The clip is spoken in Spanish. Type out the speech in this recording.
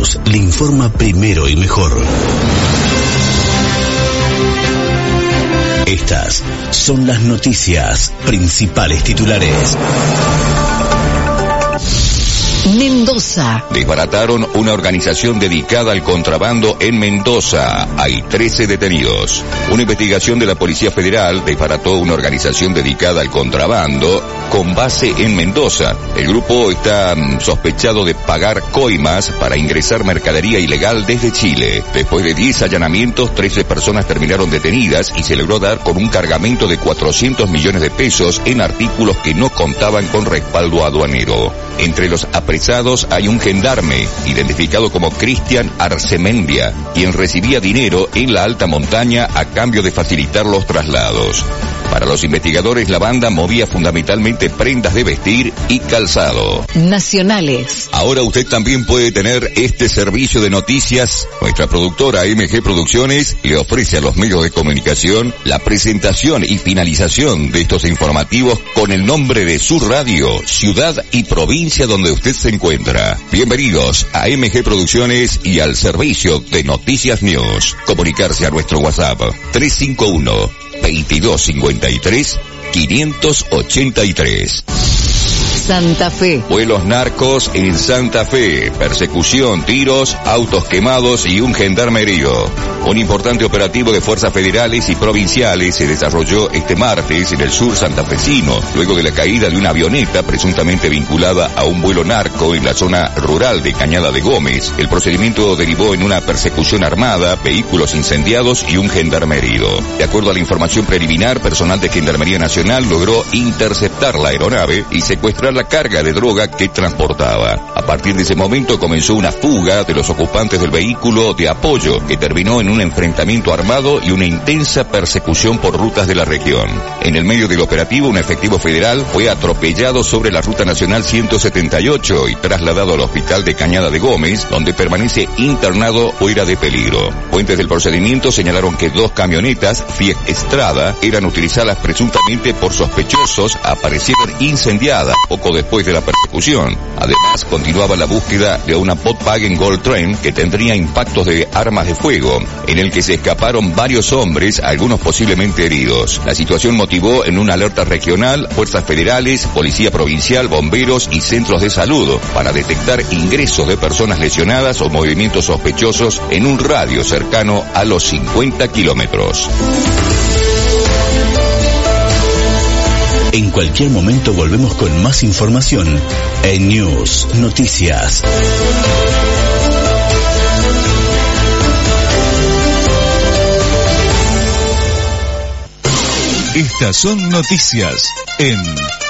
News le informa primero y mejor. Estas son las noticias, principales titulares. Mendoza. Desbarataron una organización dedicada al contrabando en Mendoza. Hay 13 detenidos. Una investigación de la Policía Federal desbarató una organización dedicada al contrabando con base en Mendoza. El grupo está sospechado de pagar coimas para ingresar mercadería ilegal desde Chile. Después de 10 allanamientos, 13 personas terminaron detenidas y se logró dar con un cargamento de 400 millones de pesos en artículos que no contaban con respaldo aduanero. Entre los apresados hay un gendarme, identificado como Cristian Arcemendia, quien recibía dinero en la alta montaña a cambio de facilitar los traslados. Para los investigadores, la banda movía fundamentalmente prendas de vestir y calzado. Nacionales. Ahora usted también puede tener este servicio de noticias. Nuestra productora MG Producciones le ofrece a los medios de comunicación la presentación y finalización de estos informativos con el nombre de su radio, ciudad y provincia donde usted se encuentra. Bienvenidos a MG Producciones y al servicio de Noticias News. Comunicarse a nuestro WhatsApp 351-2253-583. Santa Fe. Vuelos narcos en Santa Fe, persecución, tiros, autos quemados y un gendarme herido. Un importante operativo de fuerzas federales y provinciales se desarrolló este martes en el sur santafesino, luego de la caída de una avioneta presuntamente vinculada a un vuelo narco en la zona rural de Cañada de Gómez. El procedimiento derivó en una persecución armada, vehículos incendiados y un gendarme herido. De acuerdo a la información preliminar, personal de Gendarmería Nacional logró interceptar la aeronave y secuestrar la carga de droga que transportaba. A partir de ese momento comenzó una fuga de los ocupantes del vehículo de apoyo que terminó en un enfrentamiento armado y una intensa persecución por rutas de la región. En el medio del operativo, un efectivo federal fue atropellado sobre la ruta nacional 178 y trasladado al hospital de Cañada de Gómez, donde permanece internado fuera de peligro. Fuentes del procedimiento señalaron que 2 camionetas Fiat Estrada eran utilizadas presuntamente por sospechosos, aparecieron incendiadas poco después de la persecución. Además, continuaba la búsqueda de una Volkswagen Gold Train que tendría impactos de armas de fuego, en el que se escaparon varios hombres, algunos posiblemente heridos. La situación motivó en una alerta regional fuerzas federales, policía provincial, bomberos y centros de salud para detectar ingresos de personas lesionadas o movimientos sospechosos en un radio cercano a los 50 kilómetros. En cualquier momento volvemos con más información en News Noticias. Estas son noticias en